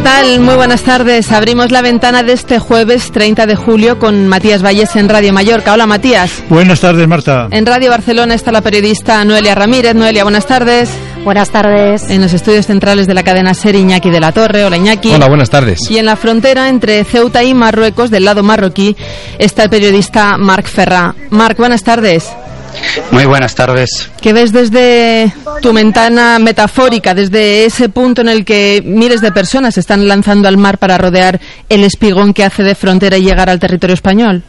tal? Muy buenas tardes. Abrimos la ventana de este jueves 30 de julio con Matías Valles en Radio Mallorca. Hola, Matías. Buenas tardes, Marta. En Radio Barcelona está la periodista Noelia Ramírez. Noelia, buenas tardes. Buenas tardes. En los estudios centrales de la cadena SER, Iñaki de la Torre. Hola, Iñaki. Hola, buenas tardes. Y en la frontera entre Ceuta y Marruecos, del lado marroquí, está el periodista Marc Ferrà. Marc, buenas tardes. Muy buenas tardes. ¿Qué ves desde tu ventana metafórica, desde ese punto en el que miles de personas se están lanzando al mar para rodear el espigón que hace de frontera y llegar al territorio español?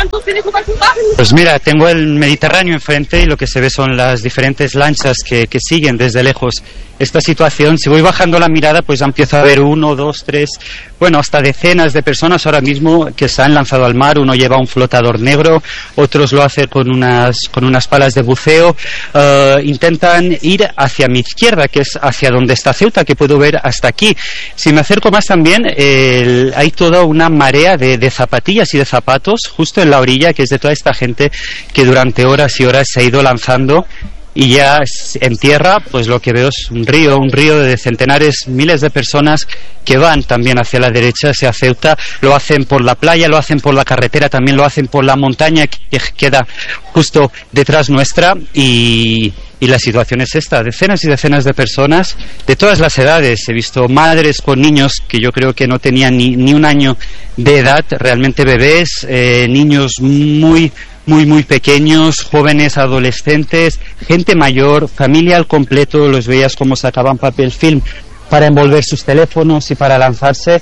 Pues mira, tengo el Mediterráneo enfrente y lo que se ve son las diferentes lanchas que siguen desde lejos esta situación. Si voy bajando la mirada, pues empiezo a ver 1, 2, 3, bueno, hasta decenas de personas ahora mismo que se han lanzado al mar. Uno lleva un flotador negro, otros lo hacen con unas palas de buceo. Intentan ir hacia mi izquierda, que es hacia donde está Ceuta, que puedo ver hasta aquí. Si me acerco más también, hay toda una marea de zapatillas y de zapatos justo en la orilla, que es de toda esta gente que durante horas y horas se ha ido lanzando. Y ya en tierra, pues lo que veo es un río de centenares, miles de personas que van también hacia la derecha, hacia Ceuta. Lo hacen por la playa, lo hacen por la carretera, también lo hacen por la montaña que queda justo detrás nuestra. Y la situación es esta: decenas y decenas de personas de todas las edades. He visto madres con niños que yo creo que no tenían ni un año de edad, realmente bebés, niños muy pequeños, jóvenes, adolescentes, gente mayor, familia al completo. Los veías como sacaban papel film para envolver sus teléfonos y para lanzarse.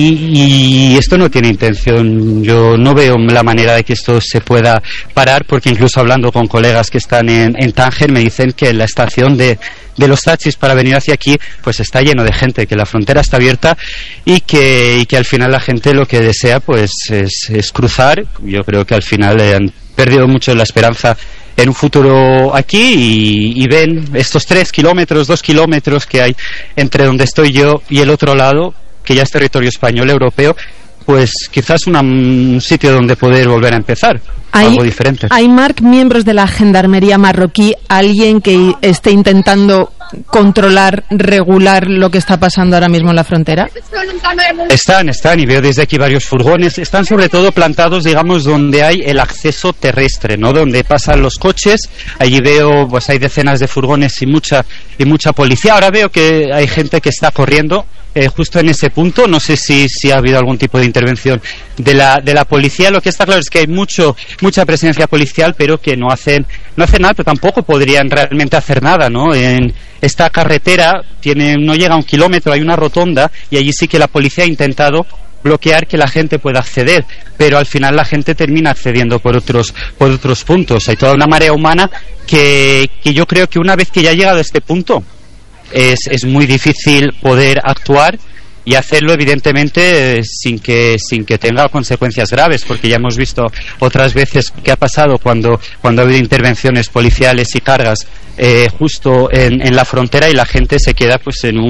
Y esto no tiene intención. Yo no veo la manera de que esto se pueda parar, porque incluso hablando con colegas que están en Tánger me dicen que la estación de los taxis para venir hacia aquí pues está lleno de gente, que la frontera está abierta y que al final la gente lo que desea pues es cruzar. Yo creo que al final han perdido mucho la esperanza en un futuro aquí y ven estos 3 kilómetros, 2 kilómetros que hay entre donde estoy yo y el otro lado, que ya es territorio español, europeo, pues quizás un sitio donde poder volver a empezar, algo diferente. ¿Hay, Marc, miembros de la gendarmería marroquí, alguien que esté intentando controlar, regular lo que está pasando ahora mismo en la frontera? Están, y veo desde aquí varios furgones. Están sobre todo plantados, digamos, donde hay el acceso terrestre, ¿no? Donde pasan los coches. Allí veo, pues hay decenas de furgones y mucha policía. Ahora veo que hay gente que está corriendo justo en ese punto. No sé si ha habido algún tipo de intervención de la policía. Lo que está claro es que hay mucha presencia policial, pero que no hacen nada, pero tampoco podrían realmente hacer nada, ¿no? En esta carretera no llega a 1 kilómetro, hay una rotonda y allí sí que la policía ha intentado bloquear que la gente pueda acceder, pero al final la gente termina accediendo por otros puntos. Hay toda una marea humana que yo creo que una vez que ya ha llegado a este punto es muy difícil poder actuar y hacerlo evidentemente sin que tenga consecuencias graves, porque ya hemos visto otras veces qué ha pasado cuando ha habido intervenciones policiales y cargas justo en la frontera y la gente se queda pues en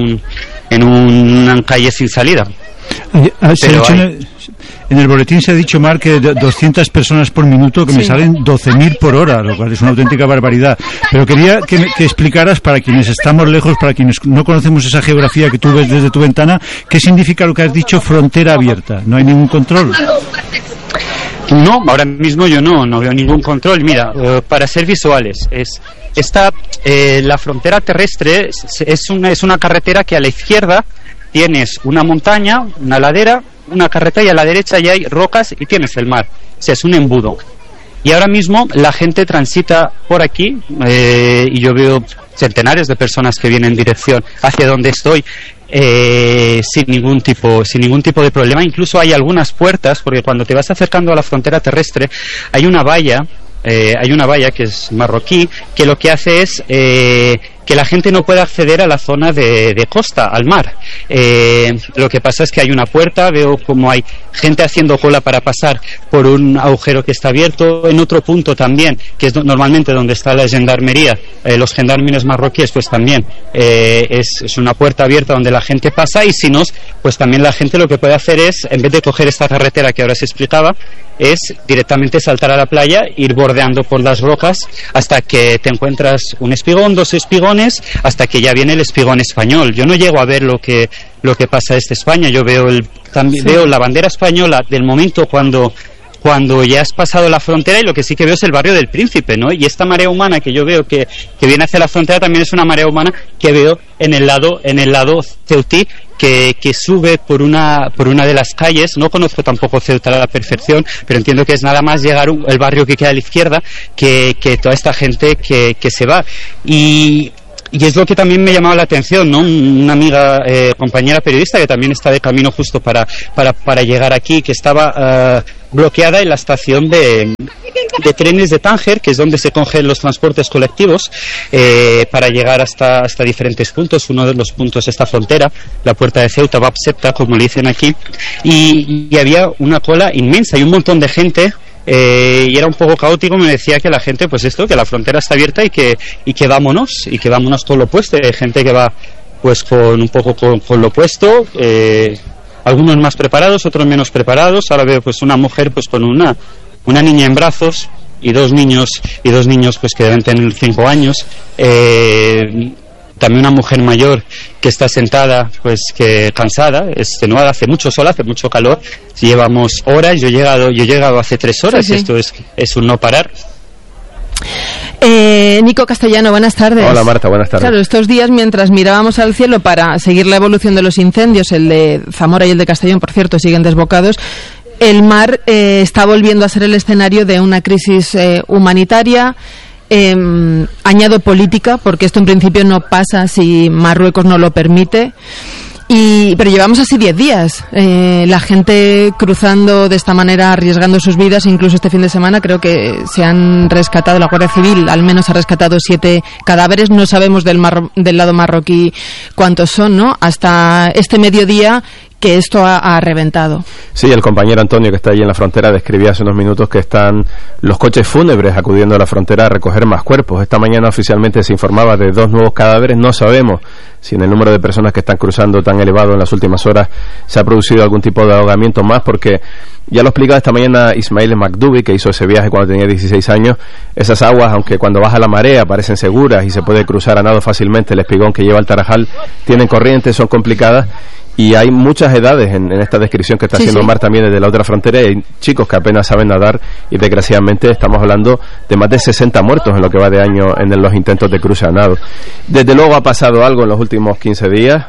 una calle sin salida. En el boletín se ha dicho, Marc, que 200 personas por minuto, que me salen 12.000 por hora, lo cual es una auténtica barbaridad. Pero quería que explicaras, para quienes estamos lejos, para quienes no conocemos esa geografía que tú ves desde tu ventana, ¿qué significa lo que has dicho, frontera abierta? ¿No hay ningún control? No, ahora mismo yo no veo ningún control. Mira, para ser visuales, la frontera terrestre es una carretera que a la izquierda tienes una montaña, una ladera, una carretera, y a la derecha ya hay rocas y tienes el mar. O sea, es un embudo. Y ahora mismo la gente transita por aquí y yo veo centenares de personas que vienen en dirección hacia donde estoy sin ningún tipo de problema. Incluso hay algunas puertas, porque cuando te vas acercando a la frontera terrestre hay una valla que es marroquí, que lo que hace es que la gente no puede acceder a la zona de costa, al mar. Lo que pasa es que hay una puerta, veo como hay gente haciendo cola para pasar por un agujero que está abierto. En otro punto también, que es normalmente donde está la gendarmería, los gendarmes marroquíes, pues también es una puerta abierta donde la gente pasa, y si no, pues también la gente lo que puede hacer es, en vez de coger esta carretera que ahora se explicaba, es directamente saltar a la playa, ir bordeando por las rocas hasta que te encuentras un espigón, 2 espigones, hasta que ya viene el espigón español. Yo no llego a ver lo que lo que pasa desde España. Yo veo veo la bandera española del momento cuando ya has pasado la frontera, y lo que sí que veo es el barrio del Príncipe, ¿no? Y esta marea humana que yo veo que viene hacia la frontera también es una marea humana que veo en el lado ceutí, que sube por una de las calles. No conozco tampoco Ceuta a la perfección, pero entiendo que es nada más llegar el barrio que queda a la izquierda que toda esta gente que se va. Y es lo que también me llamaba la atención, ¿no? Una amiga, compañera periodista que también está de camino justo para llegar aquí, que estaba bloqueada en la estación de trenes de Tánger, que es donde se cogen los transportes colectivos para llegar hasta diferentes puntos. Uno de los puntos es esta frontera, la puerta de Ceuta, Bab Septa, como le dicen aquí, y había una cola inmensa y un montón de gente. Y era un poco caótico. Me decía que la gente, pues esto, que la frontera está abierta y que vámonos con lo opuesto. Hay gente que va pues con lo opuesto, algunos más preparados, otros menos preparados. Ahora veo pues una mujer pues con una niña en brazos y dos niños pues que deben tener 5 años. También una mujer mayor que está sentada, pues que cansada, extenuada, hace mucho sol, hace mucho calor. Si llevamos horas, yo he llegado hace 3 horas. Sí. Esto es un no parar. Nico Castellano, buenas tardes. Hola Marta, buenas tardes. Claro, estos días mientras mirábamos al cielo para seguir la evolución de los incendios, el de Zamora y el de Castellón, por cierto, siguen desbocados. El mar está volviendo a ser el escenario de una crisis humanitaria. Añado política, porque esto en principio no pasa si Marruecos no lo permite. Pero llevamos así 10 días. La gente cruzando de esta manera, arriesgando sus vidas. Incluso este fin de semana creo que se han rescatado, la Guardia Civil al menos ha rescatado 7 cadáveres. No sabemos del lado marroquí cuántos son, ¿no? Hasta este mediodía que esto ha reventado. Sí, el compañero Antonio, que está allí en la frontera, describía hace unos minutos que están los coches fúnebres acudiendo a la frontera a recoger más cuerpos. Esta mañana oficialmente se informaba de 2 nuevos cadáveres. No sabemos si en el número de personas que están cruzando tan elevado en las últimas horas se ha producido algún tipo de ahogamiento más, porque ya lo explicaba esta mañana Ismail Makdoubi, que hizo ese viaje cuando tenía 16 años. Esas aguas, aunque cuando baja la marea parecen seguras y se puede cruzar a nado fácilmente, el espigón que lleva al Tarajal, tienen corrientes, son complicadas. Y hay muchas edades en esta descripción que está haciendo Omar también desde la otra frontera. Hay chicos que apenas saben nadar y desgraciadamente estamos hablando de más de 60 muertos en lo que va de año en los intentos de cruce a nado. Desde luego ha pasado algo en los últimos 15 días.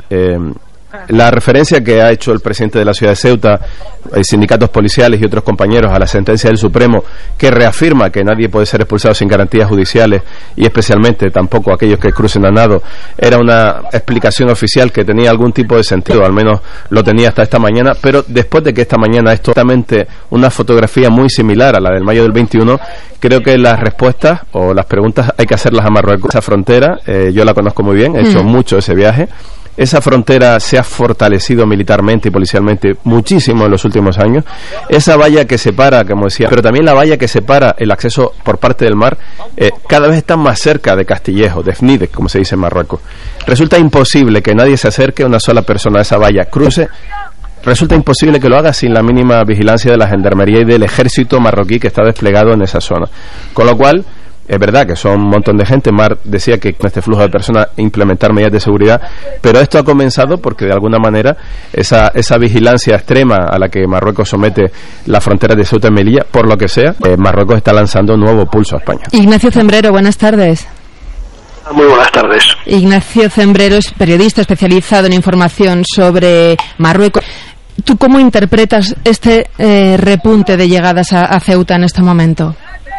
La referencia que ha hecho el presidente de la ciudad de Ceuta, sindicatos policiales y otros compañeros a la sentencia del Supremo, que reafirma que nadie puede ser expulsado sin garantías judiciales, y especialmente tampoco aquellos que crucen a nado, era una explicación oficial que tenía algún tipo de sentido, al menos lo tenía hasta esta mañana. Pero después de que esta mañana es totalmente una fotografía muy similar a la del mayo del 21, creo que las respuestas o las preguntas hay que hacerlas a Marruecos. Esa frontera, yo la conozco muy bien, he hecho mucho ese viaje. Esa frontera se ha fortalecido militarmente y policialmente muchísimo en los últimos años. Esa valla que separa, como decía, pero también la valla que separa el acceso por parte del mar, cada vez está más cerca de Castillejo, de Fnidek, como se dice en Marruecos. Resulta imposible que nadie se acerque, una sola persona a esa valla cruce. Resulta imposible que lo haga sin la mínima vigilancia de la gendarmería y del ejército marroquí que está desplegado en esa zona. Con lo cual, es verdad que son un montón de gente. Mar decía que con este flujo de personas implementar medidas de seguridad, pero esto ha comenzado porque de alguna manera esa vigilancia extrema a la que Marruecos somete las fronteras de Ceuta y Melilla, por lo que sea, Marruecos está lanzando un nuevo pulso a España. Ignacio Zembrero, buenas tardes. Muy buenas tardes. Ignacio Zembrero es periodista especializado en información sobre Marruecos. ¿Tú cómo interpretas este repunte de llegadas a Ceuta en este momento?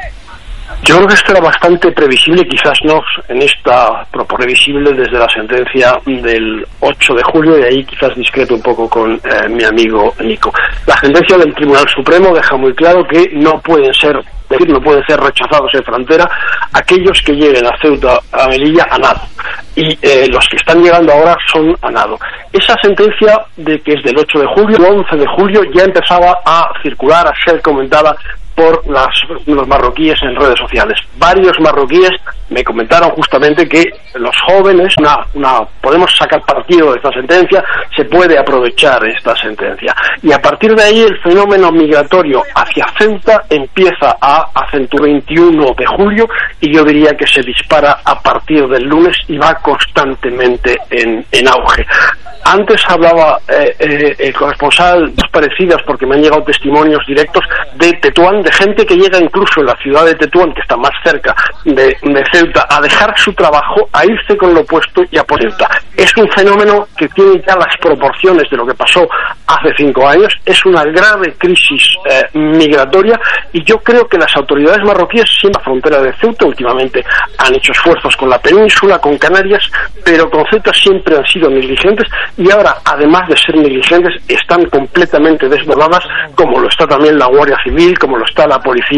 Yo creo que esto era bastante previsible, quizás no en esta previsible desde la sentencia del 8 de julio, y ahí quizás discreto un poco con mi amigo Nico. La sentencia del Tribunal Supremo deja muy claro que no pueden ser rechazados en frontera aquellos que lleguen a Ceuta, a Melilla, a nado. Y los que están llegando ahora son a nado. Esa sentencia, que es del 8 de julio, el 11 de julio ya empezaba a circular, a ser comentada por los marroquíes en redes sociales. Varios marroquíes me comentaron justamente que los jóvenes, podemos sacar partido de esta sentencia, se puede aprovechar esta sentencia. Y a partir de ahí el fenómeno migratorio hacia Ceuta empieza a va a 21 de julio y yo diría que se dispara a partir del lunes y va constantemente en auge. Antes hablaba el corresponsal, dos parecidas, porque me han llegado testimonios directos de Tetuán, de gente que llega incluso en la ciudad de Tetuán, que está más cerca de Ceuta, a dejar su trabajo, a irse con lo opuesto y a por Ceuta. Es un fenómeno que tiene ya las proporciones de lo que pasó hace 5 años, es una grave crisis migratoria, y yo creo que las autoridades marroquíes, en la frontera de Ceuta, últimamente han hecho esfuerzos con la península, con Canarias, pero con Ceuta siempre han sido negligentes, y ahora, además de ser negligentes, están completamente desbordadas, como lo está también la Guardia Civil, como lo está la policía